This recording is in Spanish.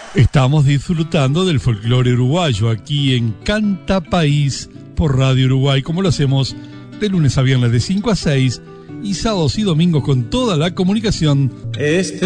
Estamos disfrutando del folclore uruguayo aquí en Canta País por Radio Uruguay, como lo hacemos de lunes a viernes de 5 a 6 y sábados y domingos con toda la comunicación. Este